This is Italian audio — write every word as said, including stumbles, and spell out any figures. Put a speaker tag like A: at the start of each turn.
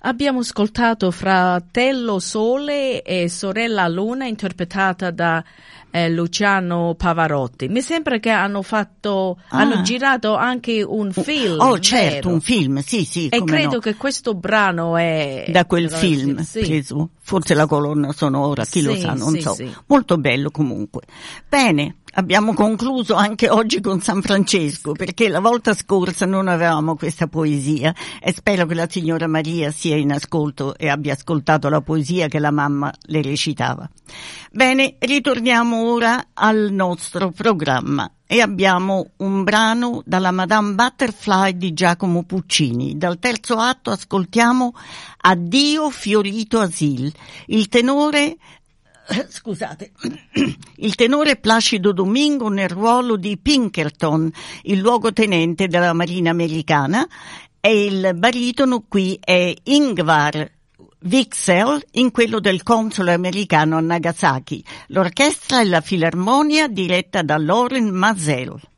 A: Abbiamo ascoltato Fratello Sole e Sorella Luna, interpretata da eh, Luciano Pavarotti. Mi sembra che hanno fatto, ah. hanno girato anche un film.
B: Oh, certo,
A: vero?
B: un film, sì, sì.
A: E
B: come
A: credo
B: no.
A: che questo brano è
B: da quel film,
A: sì.
B: preso. Forse la colonna sonora, chi
A: sì,
B: lo sa, non
A: sì,
B: so.
A: Sì.
B: Molto bello comunque. Bene. Abbiamo concluso anche oggi con San Francesco, perché la volta scorsa non avevamo questa poesia e spero che la signora Maria sia in ascolto e abbia ascoltato la poesia che la mamma le recitava. Bene, ritorniamo ora al nostro programma e abbiamo un brano dalla Madame Butterfly di Giacomo Puccini. Dal terzo atto ascoltiamo Addio fiorito asil. Il tenore Scusate, il tenore Placido Domingo nel ruolo di Pinkerton, il luogotenente della Marina americana, e il baritono qui è Ingvar Wixell in quello del console americano a Nagasaki. L'orchestra è la Filarmonia diretta da Loren Mazel.